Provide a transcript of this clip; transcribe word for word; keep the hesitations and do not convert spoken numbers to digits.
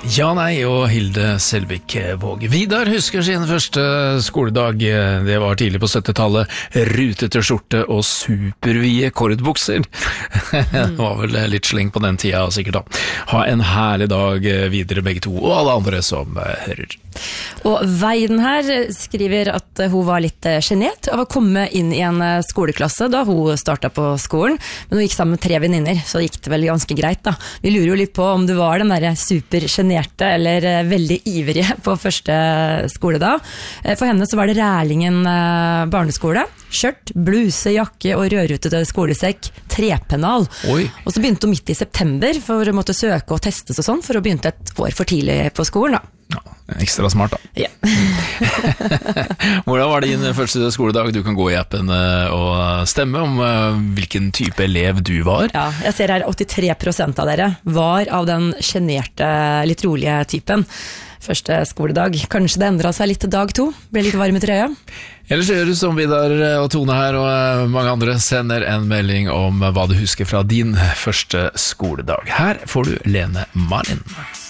Ja, nei, og Hilde Selvik Våg. Vidar husker sin første skoledag. Det var tidlig på syttitallet. Rutete skjorte og supervide kordbukser. Det var vel litt sleng på den tida, sikkert da. Ha en herlig dag videre begge to, og alle andre som hører. Og Veiden her skriver at hun var litt genert av å komme inn i en skoleklasse da hun startet på skolen, men hun gikk sammen med tre venninner, så gikk det vel ganske greit da. Vi lurer jo litt på om du var den der supergenerte eller veldig ivrige på første skole da. For henne så var det Rælingen barneskole, skjørt, bluse, jakke og rødrutete skolesekk, trepennal. Oi. Og så begynte hun midt i september for å måtte søke og testes og sånn, for å begynne et år for tidlig på skolen da. Ja, ekstra smart da. Ja. Hvordan var det din første skoledag? Du kan gå i appen og stemme om hvilken type elev du var. Ja, jeg ser her åttitre prosent av dere var av den generte, litt rolige typen. Første skoledag. Kanskje det endret seg litt til dag to. Ble litt varm i trøya. Ellers gjør du som Vidar og Tone her og mange andre sender en melding om hva du husker fra din første skoledag. Her får du Lene Marlin.